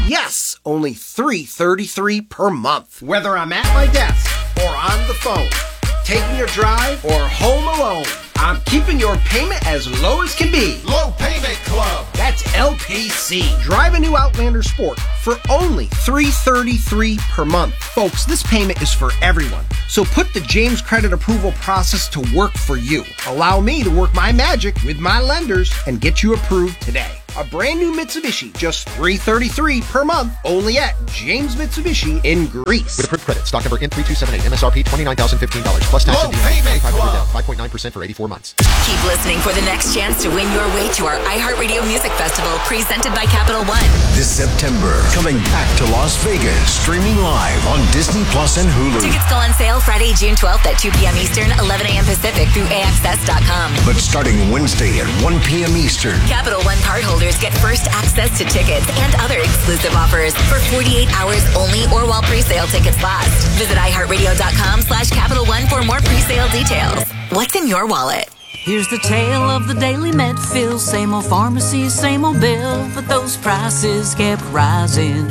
Yes, only $333 per month. Whether I'm at my desk or on the phone, taking a drive or home alone, I'm keeping your payment as low as can be. Low Payment Club. That's LPC. Drive a new Outlander Sport for only $333 per month. Folks, this payment is for everyone. So put the James credit approval process to work for you. Allow me to work my magic with my lenders and get you approved today. A brand new Mitsubishi, just $333 per month, only at James Mitsubishi in Greece. With approved credit, stock number N3278, MSRP $29,015, plus tax and Payment Club. down, 5.9% for 84 months. Keep listening for the next chance to win your way to our iHeartRadio Music Festival, presented by Capital One. This September, coming back to Las Vegas, streaming live on Disney Plus and Hulu. Tickets go on sale Friday, June 12th at 2 p.m. Eastern, 11 a.m. Pacific through AXS.com. But starting Wednesday at 1 p.m. Eastern, Capital One cardholders get first access to tickets and other exclusive offers for 48 hours only or while pre-sale tickets last. Visit iHeartRadio.com/Capital One for more pre-sale details. What's in your wallet? Here's the tale of the daily med fill. Same old pharmacy, same old bill, but those prices kept rising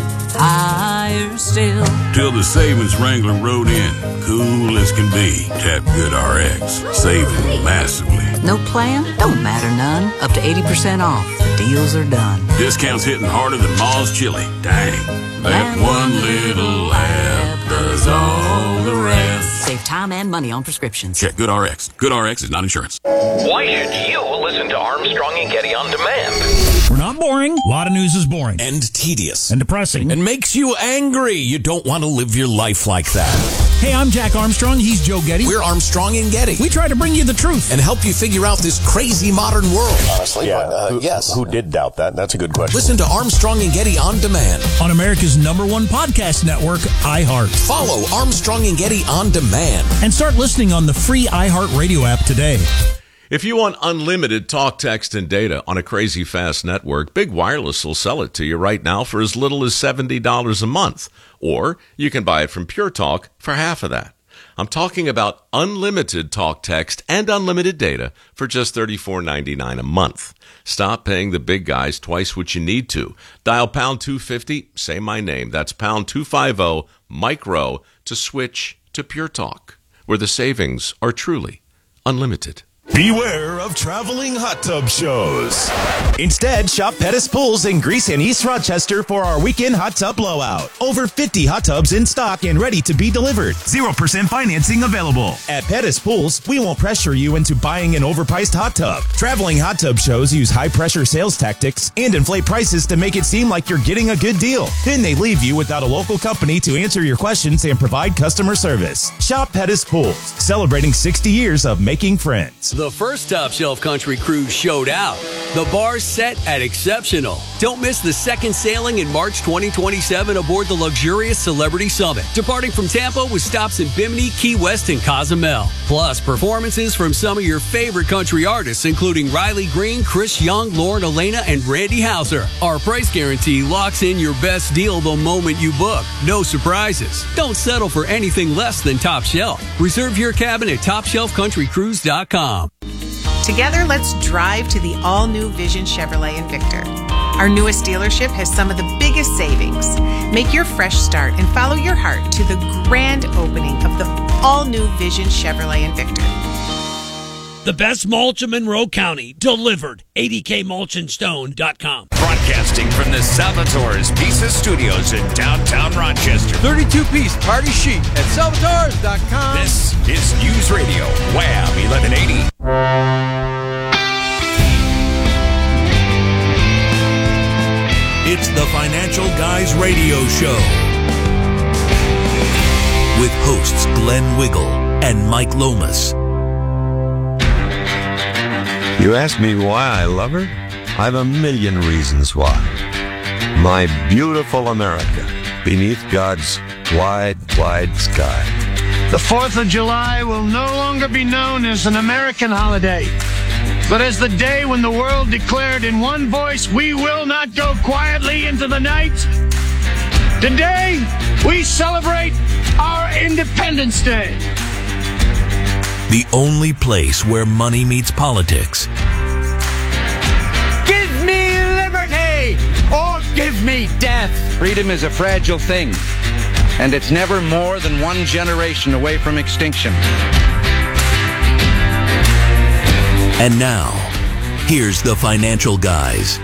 higher still. Till the savings wrangler rode in, cool as can be. Tap GoodRx, saving massively. No plan? Don't matter none. Up to 80% off. The deals are done. Discounts hitting harder than Ma's chili. Dang, that one little app does all the rest. Save time and money on prescriptions. Check GoodRx. GoodRx is not insurance. Why should you listen to Armstrong and Getty on demand? We're not boring. A lot of news is boring. And tedious. And depressing. And makes you angry. You don't want to live your life like that. Hey, I'm Jack Armstrong. He's Joe Getty. We're Armstrong and Getty. We try to bring you the truth. And help you figure out this crazy modern world. Honestly, yes. Who did doubt that? That's a good question. Listen to Armstrong and Getty on demand. On America's #1 podcast network, iHeart. Follow Armstrong and Getty on demand. And start listening on the free iHeart Radio app today. If you want unlimited talk, text, and data on a crazy fast network, Big Wireless will sell it to you right now for as little as $70 a month. Or you can buy it from Pure Talk for half of that. I'm talking about unlimited talk, text, and unlimited data for just $34.99 a month. Stop paying the big guys twice what you need to. Dial pound 250, say my name. That's pound 250, Mike Rowe, to switch to Pure Talk, where the savings are truly unlimited. Beware of traveling hot tub shows. Instead, shop Pettis Pools in Greece and East Rochester for our weekend hot tub blowout. Over 50 hot tubs in stock and ready to be delivered. 0% financing available. At Pettis Pools, we won't pressure you into buying an overpriced hot tub. Traveling hot tub shows use high-pressure sales tactics and inflate prices to make it seem like you're getting a good deal. Then they leave you without a local company to answer your questions and provide customer service. Shop Pettis Pools, celebrating 60 years of making friends. The first Top Shelf Country Cruise showed out. The bar's set at exceptional. Don't miss the second sailing in March 2027 aboard the luxurious Celebrity Summit, departing from Tampa with stops in Bimini, Key West, and Cozumel. Plus, performances from some of your favorite country artists, including Riley Green, Chris Young, Lauren Elena, and Randy Houser. Our price guarantee locks in your best deal the moment you book. No surprises. Don't settle for anything less than Top Shelf. Reserve your cabin at TopShelfCountryCruise.com. Together, let's drive to the all-new Vision Chevrolet Invictor. Our newest dealership has some of the biggest savings. Make your fresh start and follow your heart to the grand opening of the all-new Vision Chevrolet Invictor. The best mulch in Monroe County, delivered. ADKMulchandStone.com. Broadcasting from the Salvatore's Pieces Studios in downtown Rochester. 32-piece party sheet at Salvatores.com. This is News Radio, Wham 1180. It's the Financial Guys Radio Show with hosts Glenn Wiggle and Mike Lomas. You ask me why I love her? I have a million reasons why. My beautiful America, beneath God's wide, wide sky. The 4th of July will no longer be known as an American holiday, but as the day when the world declared in one voice, we will not go quietly into the night. Today, we celebrate our Independence Day. The only place where money meets politics. Give me liberty, or Give me death. Freedom is a fragile thing, and it's never more than one generation away from extinction. And now, here's the Financial Guys.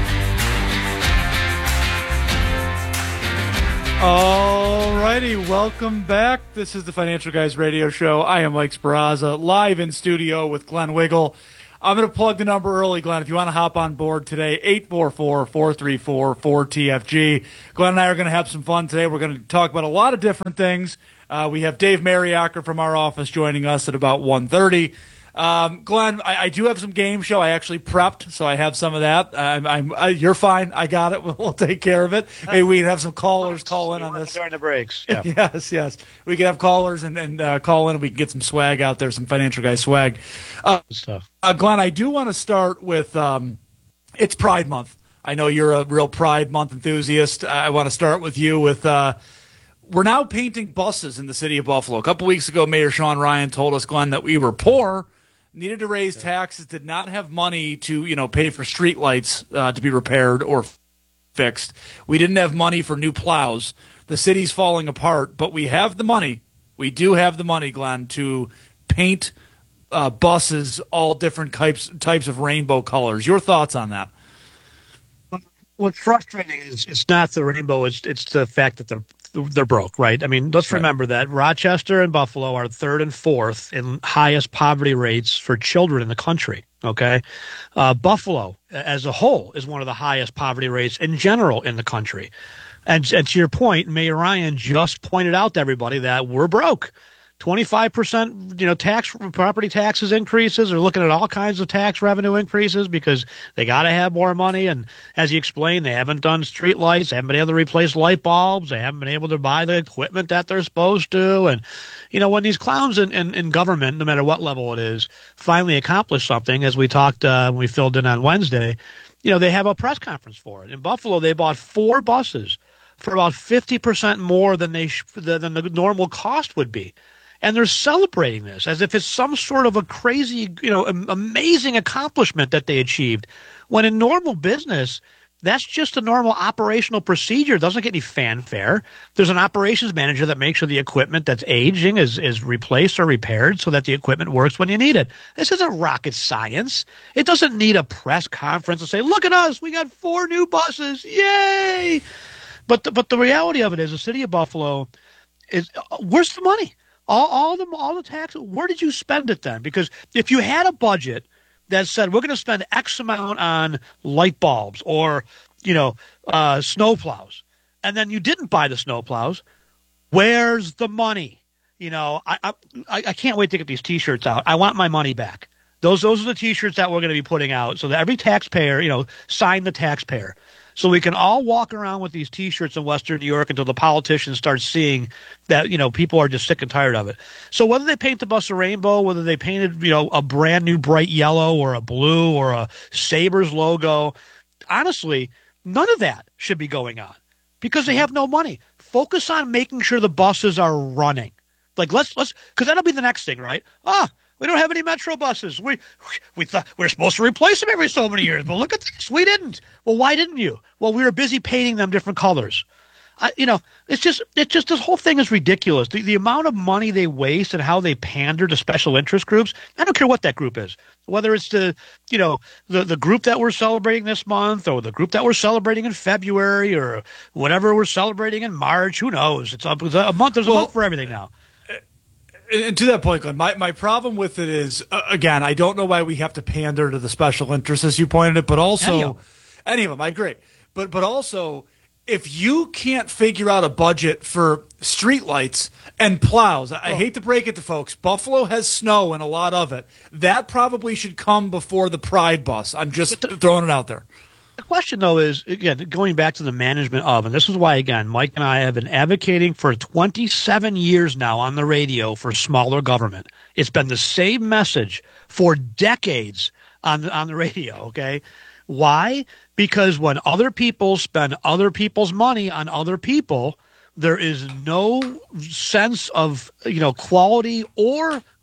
All righty, welcome back. This is the Financial Guys radio show. I am Mike Sbaraza, live in studio with Glenn Wiggle. I'm going to plug the number early, Glenn. If you want to hop on board today, 844-434-4TFG. Glenn and I are going to have some fun today. We're going to talk about a lot of different things. We have Dave Mariacker from our office joining us at about 1:30. Glenn, I do have some game show. I actually prepped, so I have some of that. You're fine. I got it. We'll take care of it. Maybe we can have some callers call in on this during the breaks. Yeah. Yes. We can have callers and call in, and we can get some swag out there, some Financial Guy swag. Stuff. Glenn, I do want to start with it's Pride Month. I know you're a real Pride Month enthusiast. I want to start with you with we're now painting buses in the city of Buffalo. A couple weeks ago, Mayor Sean Ryan told us, Glenn, that we were poor, needed to raise taxes, did not have money to, pay for street lights to be repaired or fixed. We didn't have money for new plows. The city's falling apart, but we have the money. We do have the money, Glenn, to paint buses all different types of rainbow colors. Your thoughts on that? What's frustrating is it's not the rainbow. It's the fact that they're broke, right? I mean, let's remember that Rochester and Buffalo are third and fourth in highest poverty rates for children in the country, okay? Buffalo, as a whole, is one of the highest poverty rates in general in the country. And to your point, Mayor Ryan just pointed out to everybody that we're broke. 25%, property taxes increases. They're looking at all kinds of tax revenue increases because they got to have more money. And as he explained, they haven't done street lights. They haven't been able to replace light bulbs. They haven't been able to buy the equipment that they're supposed to. And, when these clowns in government, no matter what level it is, finally accomplish something, as we talked when we filled in on Wednesday, they have a press conference for it. In Buffalo, they bought 4 buses for about 50% more than than the normal cost would be. And they're celebrating this as if it's some sort of a crazy, amazing accomplishment that they achieved. When in normal business, that's just a normal operational procedure. It doesn't get any fanfare. There's an operations manager that makes sure the equipment that's aging is replaced or repaired so that the equipment works when you need it. This isn't rocket science. It doesn't need a press conference to say, look at us, we got 4 new buses, yay! But the reality of it is the city of Buffalo is, where's the money? All the tax, where did you spend it then? Because if you had a budget that said we're going to spend X amount on light bulbs or, snow plows, and then you didn't buy the snow plows, where's the money? I can't wait to get these T-shirts out. I want my money back. Those are the T-shirts that we're going to be putting out so that every taxpayer, sign the taxpayer. So we can all walk around with these T-shirts in Western New York until the politicians start seeing that, people are just sick and tired of it. So whether they paint the bus a rainbow, whether they painted, a brand new bright yellow or a blue or a Sabres logo, honestly, none of that should be going on because they have no money. Focus on making sure the buses are running. Like let's because that'll be the next thing, right? We don't have any Metro buses. We thought we were supposed to replace them every so many years, but look at this. We didn't. Well, why didn't you? Well, we were busy painting them different colors. It's just this whole thing is ridiculous. The amount of money they waste and how they pander to special interest groups. I don't care what that group is, whether it's the group that we're celebrating this month or the group that we're celebrating in February or whatever we're celebrating in March. Who knows? It's a month. There's a month for everything now. And to that point, Glenn, my problem with it is, again, I don't know why we have to pander to the special interests, as you pointed it, but also, any of them, I agree. But also, if you can't figure out a budget for streetlights and plows, I hate to break it to folks, Buffalo has snow and a lot of it. That probably should come before the Pride bus. I'm just throwing it out there. The question, though, is, again, going back to the management of, and this is why, again, Mike and I have been advocating for 27 years now on the radio for smaller government. It's been the same message for decades on the radio, okay? Why? Because when other people spend other people's money on other people, there is no sense of, quality or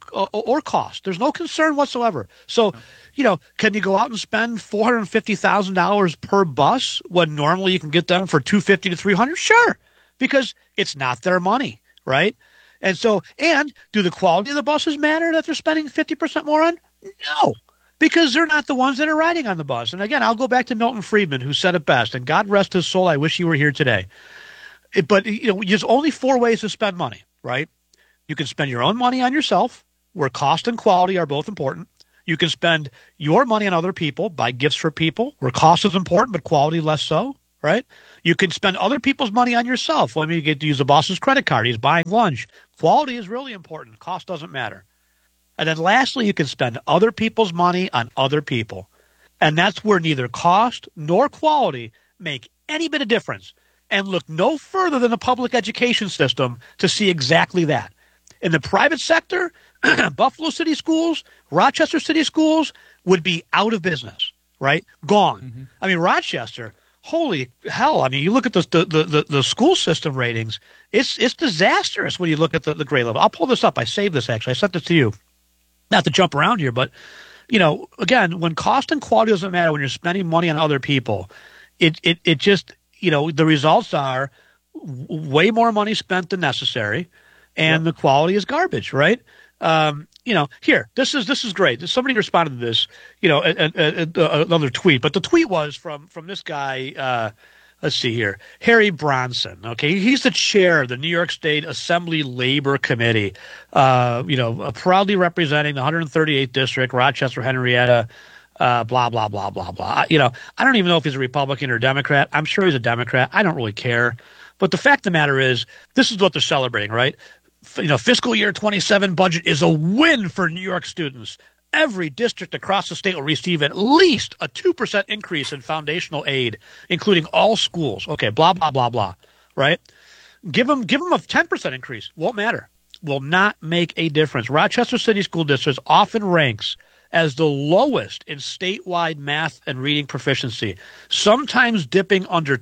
or cost. There's no concern whatsoever. So, can you go out and spend $450,000 per bus when normally you can get them for $250 to $300? Sure, because it's not their money, right? And so, and do the quality of the buses matter that they're spending 50% more on? No, because they're not the ones that are riding on the bus. And again, I'll go back to Milton Friedman, who said it best, and God rest his soul, I wish he were here today. But there's only 4 ways to spend money, right? You can spend your own money on yourself, where cost and quality are both important. You can spend your money on other people, buy gifts for people, where cost is important, but quality less so, right? You can spend other people's money on yourself. When you get to use the boss's credit card, he's buying lunch. Quality is really important. Cost doesn't matter. And then lastly, you can spend other people's money on other people. And that's where neither cost nor quality make any bit of difference. And look no further than the public education system to see exactly that. In the private sector, Buffalo City Schools, Rochester City Schools would be out of business, right? Gone. Mm-hmm. I mean, Rochester, holy hell. I mean, you look at the school system ratings, it's disastrous when you look at the grade level. I'll pull this up. I saved this, actually. I sent this to you. Not to jump around here, but, again, when cost and quality doesn't matter, when you're spending money on other people, it just, the results are way more money spent than necessary. And the quality is garbage, right? Here, this is great. Somebody responded to this, another tweet. But the tweet was from this guy, let's see here, Harry Bronson. Okay, he's the chair of the New York State Assembly Labor Committee, proudly representing the 138th District, Rochester, Henrietta, blah, blah, blah, blah, blah. I don't even know if he's a Republican or Democrat. I'm sure he's a Democrat. I don't really care. But the fact of the matter is, this is what they're celebrating, right? Fiscal year 27 budget is a win for New York students. Every district across the state will receive at least a 2% increase in foundational aid, including all schools. Okay, blah, blah, blah, blah, right? Give them a 10% increase. Won't matter. Will not make a difference. Rochester City School District often ranks as the lowest in statewide math and reading proficiency, sometimes dipping under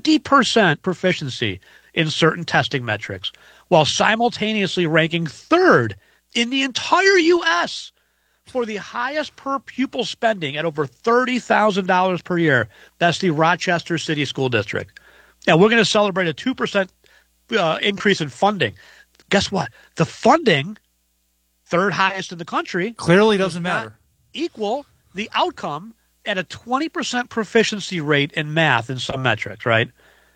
20% proficiency in certain testing metrics, while simultaneously ranking 3rd in the entire U.S. for the highest per pupil spending at over $30,000 per year. That's the Rochester City School District. Now, we're going to celebrate a 2% increase in funding. Guess what? The funding, 3rd highest in the country, clearly doesn't matter. Equal the outcome at a 20% proficiency rate in math in some metrics, right?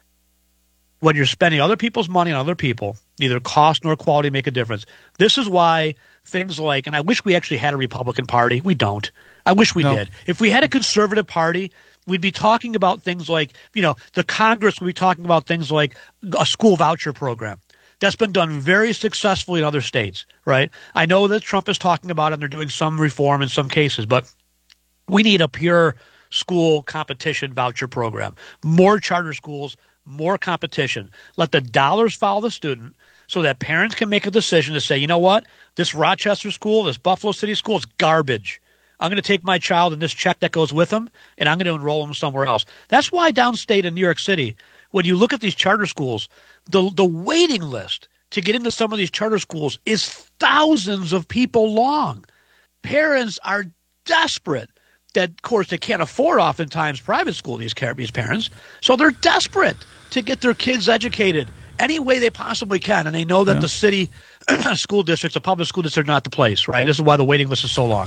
When you're spending other people's money on other people, neither cost nor quality make a difference. This is why things like, and I wish we actually had a Republican Party. We don't. I wish we did. If we had a conservative party, we'd be talking about things like, the Congress would be talking about things like a school voucher program. That's been done very successfully in other states, right? I know that Trump is talking about it and they're doing some reform in some cases, but we need a pure school competition voucher program. More charter schools, more competition. Let the dollars follow the student so that parents can make a decision to say, you know what, this Rochester school, this Buffalo City school is garbage. I'm going to take my child and this check that goes with them, and I'm going to enroll them somewhere else. That's why downstate in New York City, when you look at these charter schools, the waiting list to get into some of these charter schools is thousands of people long. Parents are desperate. That, of course, they can't afford oftentimes private school, these parents. So they're desperate to get their kids educated any way they possibly can. And they know that the city school districts, the public school districts, are not the place, right? This is why the waiting list is so long.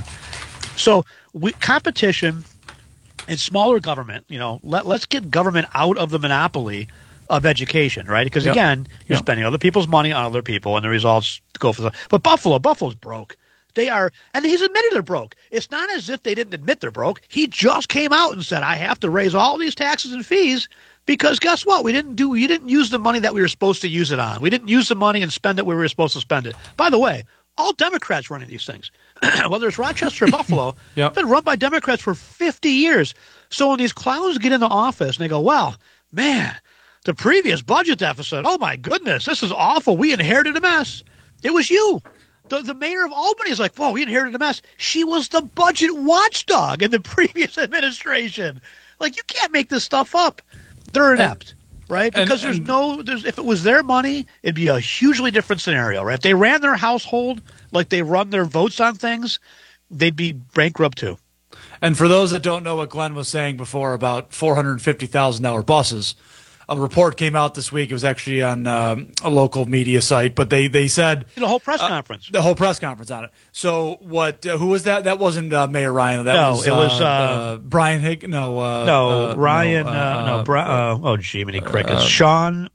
So competition and smaller government, let's get government out of the monopoly of education, right? Because, again, you're spending other people's money on other people, and the results go for the – but Buffalo's broke. They are, and he's admitted they're broke. It's not as if they didn't admit they're broke. He just came out and said, I have to raise all these taxes and fees because guess what? We didn't use the money that we were supposed to use it on. We didn't use the money and spend it where we were supposed to spend it. By the way, all Democrats running these things, whether it's Rochester or Buffalo, been run by Democrats for 50 years. So when these clowns get into office and they go, well, man, the previous budget deficit, oh my goodness, this is awful. We inherited a mess. It was you. The mayor of Albany is like, whoa, we inherited a mess. She was the budget watchdog in the previous administration. Like, you can't make this stuff up. They're inept. right? Because if it was their money, it'd be a hugely different scenario, right? If they ran their household like they run their votes on things, they'd be bankrupt too. And for those that don't know what Glenn was saying before about $450,000 buses, a report came out this week. It was actually on a local media site, but they said the whole press conference. The whole press conference on it. So what? Who was that? That wasn't Mayor Ryan. It was Brian Higg. Ryan. Oh, Jiminy Crickets. Sean.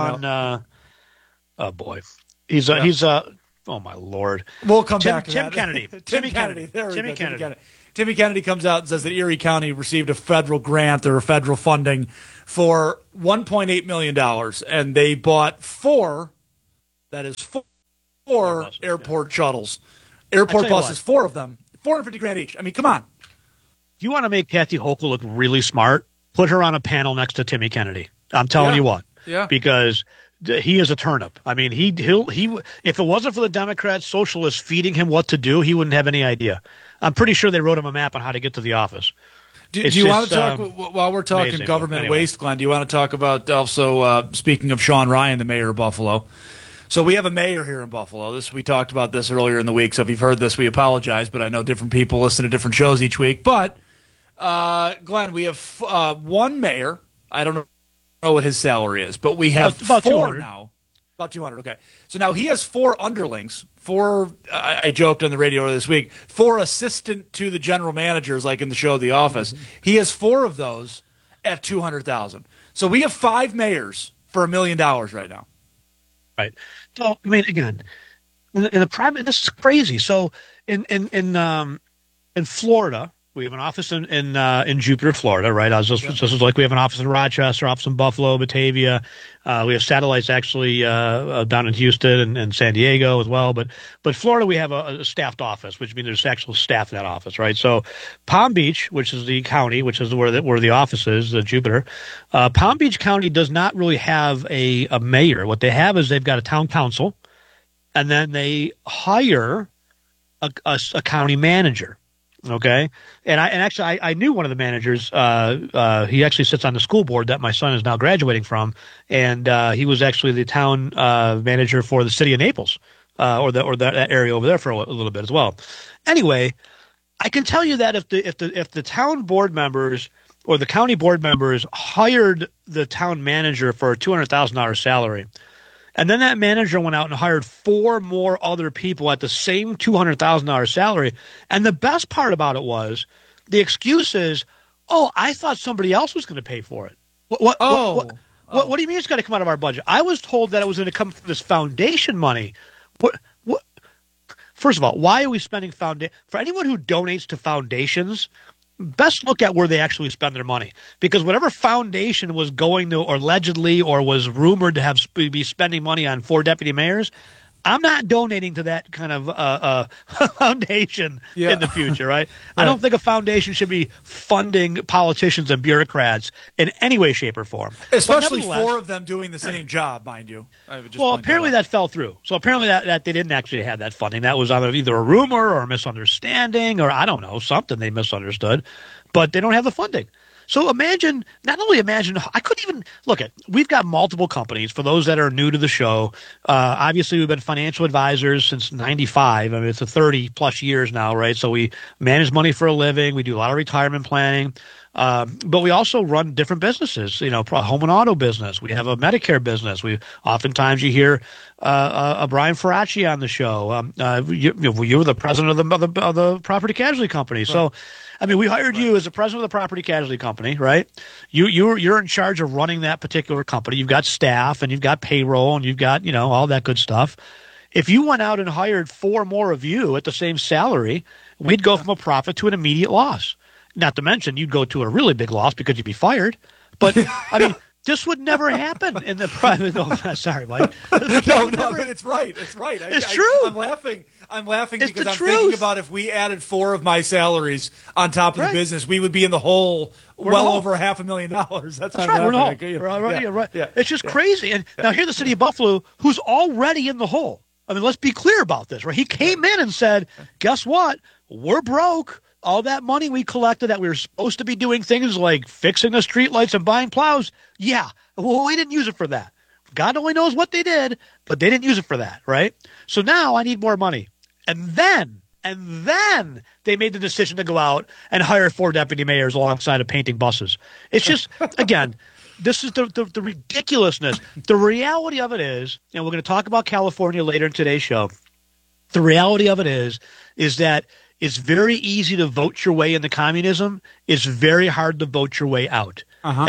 Oh boy, he's oh my Lord. We'll come back to Tim that. Kennedy. Timmy Kennedy. Timmy Kennedy comes out and says that Erie County received a federal grant or federal funding for $1.8 million, and they bought four airport shuttles, airport buses, four of them, $450,000 each. I mean, come on. You want to make Kathy Hochul look really smart? Put her on a panel next to Timmy Kennedy. I'm telling you what. Yeah. Because he is a turnip. I mean, he if it wasn't for the Democrats, socialists feeding him what to do, he wouldn't have any idea. I'm pretty sure they wrote him a map on how to get to the office. Do you want to talk, while we're talking government waste, Glenn, do you want to talk about also, speaking of Sean Ryan, the mayor of Buffalo? So we have a mayor here in Buffalo. We talked about this earlier in the week, so if you've heard this, we apologize, but I know different people listen to different shows each week. But, Glenn, we have one mayor. I don't know what his salary is, but we have about four 200. now. About 200, okay. So now he has four underlings, I joked on the radio this week, four assistant to the general managers, like in the show The Office. He has four of those at $200,000. So we have five mayors for $1 million right now. Right. So, I mean, again, in the private, this is crazy. So in Florida, we have an office in Jupiter, Florida, right? This is like we have an office in Rochester, office in Buffalo, Batavia. We have satellites actually down in Houston and San Diego as well. But Florida, we have a staffed office, which means there's actual staff in that office, right? So Palm Beach, which is the county, which is where the office is, Jupiter. Palm Beach County does not really have a mayor. What they have is they've got a town council, and then they hire a county manager. Okay. And I knew one of the managers. He actually sits on the school board that my son is now graduating from. And he was actually the town manager for the city of Naples, or that area over there for a little bit as well. Anyway, I can tell you that if the town board members or the county board members hired the town manager for a $200,000 salary, and then that manager went out and hired four more other people at the same $200,000 salary. And the best part about it was the excuse is, oh, I thought somebody else was going to pay for it. What do you mean it's got to come out of our budget? I was told that it was going to come from this foundation money. What? First of all, why are we spending foundation? For anyone who donates to foundations, best look at where they actually spend their money, because whatever foundation was going to, or allegedly, or was rumored to be spending money on four deputy mayors, I'm not donating to that kind of foundation in the future, right? I don't think a foundation should be funding politicians and bureaucrats in any way, shape, or form. Especially four of them doing the same job, mind you. Well, apparently that fell through. So apparently that they didn't actually have that funding. That was either a rumor or a misunderstanding, or I don't know, something they misunderstood. But they don't have the funding. So imagine, I couldn't even, we've got multiple companies. For those that are new to the show, obviously we've been financial advisors since 95. I mean, it's 30-plus years now, right? So we manage money for a living. We do a lot of retirement planning. But we also run different businesses, home and auto business. We have a Medicare business. Oftentimes you hear Brian Ferracci on the show. You were the president of the property casualty company. Right. So, I mean, we hired you as the president of the property casualty company, right? You're in charge of running that particular company. You've got staff and you've got payroll and you've got, all that good stuff. If you went out and hired four more of you at the same salary, we'd go from a profit to an immediate loss. Not to mention you'd go to a really big loss because you'd be fired. But, I mean, this would never happen in the private. No, sorry, Mike. But it's right. It's right. It's true. I'm laughing because I'm thinking about if we added four of my salaries on top of the business, we would be in the hole over $500,000. That's right. We're right. It's just crazy. And now here the city of Buffalo, who's already in the hole. I mean, let's be clear about this, right? He came in and said, guess what? We're broke. all that money we collected that we were supposed to be doing things like fixing the streetlights and buying plows, yeah, well, we didn't use it for that. God only knows what they did, but they didn't use it for that, right? So now I need more money. And then they made the decision to go out and hire 4 deputy mayors alongside of painting buses. It's just, again, this is the ridiculousness. The reality of it is, and we're going to talk about California later in today's show, the reality of it is that it's very easy to vote your way into communism. It's very hard to vote your way out.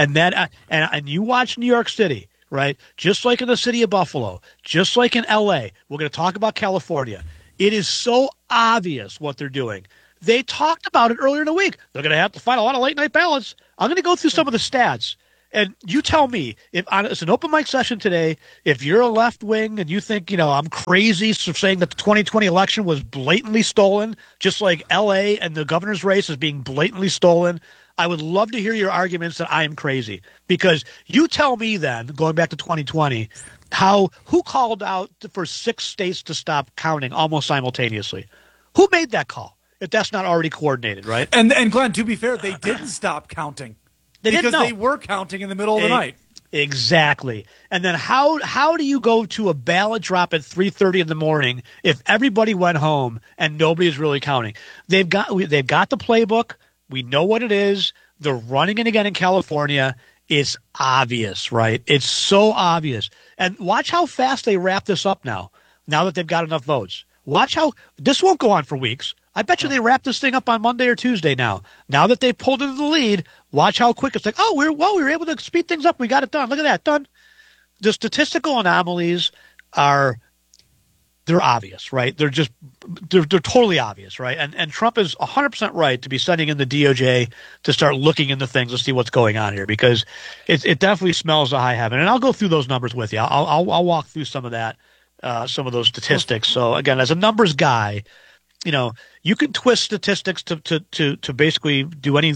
And you watch New York City, right? Just like in the city of Buffalo, just like in L.A., we're going to talk about California. It is so obvious what they're doing. They talked about it earlier in the week. They're going to have to find a lot of late-night ballots. I'm going to go through some of the stats. And you tell me, if it's an open mic session today, if you're a left wing and you think, I'm crazy for saying that the 2020 election was blatantly stolen, just like L.A. and the governor's race is being blatantly stolen, I would love to hear your arguments that I am crazy. Because you tell me then, going back to 2020, who called out for 6 states to stop counting almost simultaneously? Who made that call, if that's not already coordinated, right? And Glenn, to be fair, they didn't stop counting. Because they were counting in the middle of the night. Exactly. And then how do you go to a ballot drop at 3:30 in the morning if everybody went home and nobody's really counting? They've got the playbook. We know what it is. They're running it again in California. It's obvious, right? It's so obvious. And watch how fast they wrap this up now that they've got enough votes. Watch how this won't go on for weeks. I bet you they wrap this thing up on Monday or Tuesday now. Now that they've pulled into the lead, watch how quick it's like, we were able to speed things up. We got it done. Look at that, done. The statistical anomalies they're obvious, right? They're totally obvious, right? And Trump is 100% right to be sending in the DOJ to start looking into things to see what's going on here, because it definitely smells to high heaven. And I'll go through those numbers with you. I'll walk through some of that, some of those statistics. So again, as a numbers guy, you can twist statistics to basically do any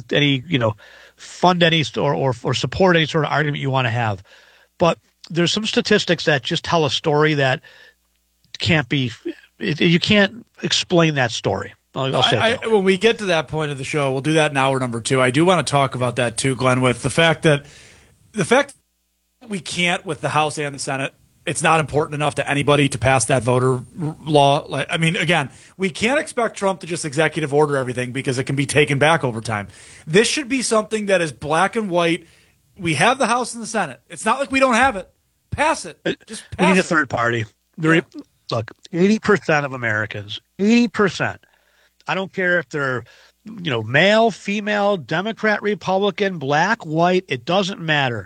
fund any or support any sort of argument you want to have. But there's some statistics that just tell a story that you can't explain that story. I'll say that. When we get to that point of the show, we'll do that in hour number 2. I do want to talk about that too, Glenn, with the fact that we can't with the House and the Senate. It's not important enough to anybody to pass that voter law. Again, we can't expect Trump to just executive order everything because it can be taken back over time. This should be something that is black and white. We have the House and the Senate. It's not like we don't have it. Pass it. Just pass it. We need a third party. Look, 80% of Americans, 80%. I don't care if they're, male, female, Democrat, Republican, black, white. It doesn't matter.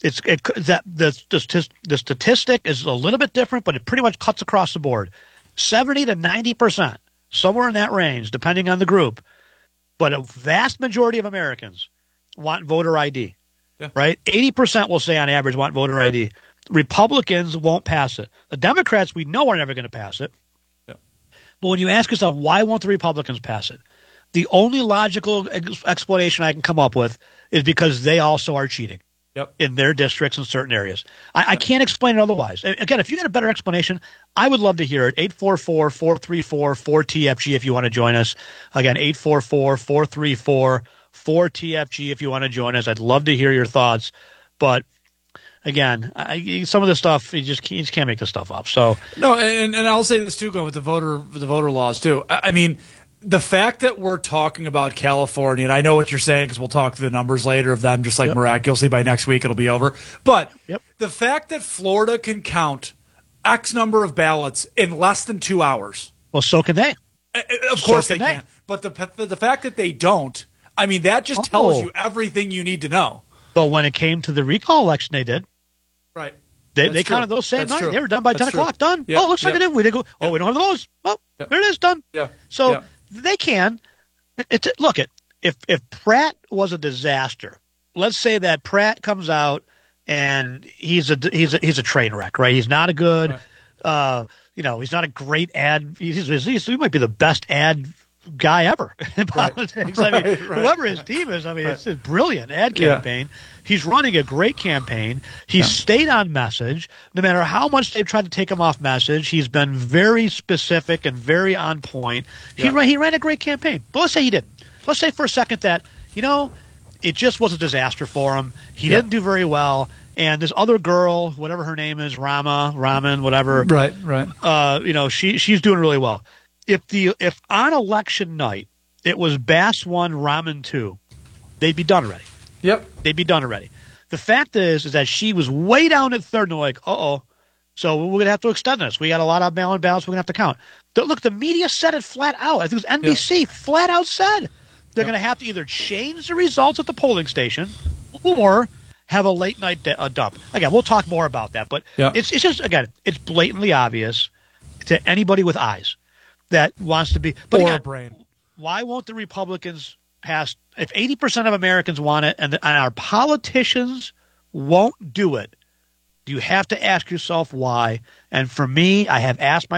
The statistic is a little bit different, but it pretty much cuts across the board. 70 to 90%, somewhere in that range, depending on the group. But a vast majority of Americans want voter ID, right? 80% will say on average want voter ID. Republicans won't pass it. The Democrats, we know, are never going to pass it. Yeah. But when you ask yourself, why won't the Republicans pass it? The only logical explanation I can come up with is because they also are cheating. In their districts in certain areas. I can't explain it otherwise. Again, if you got a better explanation, I would love to hear it. 844-434-4TFG if you want to join us. Again, 844-434-4TFG if you want to join us. I'd love to hear your thoughts. But again, some of the stuff, you just can't make this stuff up. So no, and I'll say this too, going with the voter laws too. The fact that we're talking about California, and I know what you're saying because we'll talk through the numbers later of them just miraculously by next week it'll be over. But the fact that Florida can count X number of ballots in less than 2 hours. Well, so can they. Of course they can. But the fact that they don't, that just tells you everything you need to know. But when it came to the recall election, they did. Right. They counted those same night. They were done by 10 o'clock. Done. Yeah. Looks like it did. We didn't go. We don't have those. Well, there it is. Done. Yeah. So they can. Look, if Pratt was a disaster, let's say that Pratt comes out and he's a train wreck, right? He's not a good, he's not a great ad. He might be the best ad guy ever in politics. Whoever his team is, it's a brilliant ad campaign. Yeah. He's running a great campaign. He's stayed on message. No matter how much they've tried to take him off message, he's been very specific and very on point. He ran a great campaign. But let's say he didn't. let's say for a second that, it just was a disaster for him. He didn't do very well. And this other girl, whatever her name is, Raman, whatever. Right. She's doing really well. If on election night it was Bass 1, Raman 2, they'd be done already. Yep. They'd be done already. The fact is that she was way down at third, and they're like, so we're going to have to extend this. We got a lot of mail-in ballots we're going to have to count. Look, the media said it flat out. I think it was NBC flat out said they're going to have to either change the results at the polling station or have a late night dump. Again, we'll talk more about that, but it's just, again, it's blatantly obvious to anybody with eyes that wants to be. But or again, a brain. Why won't the Republicans pass? If 80% of Americans want it and our politicians won't do it, you have to ask yourself why. And for me, I have asked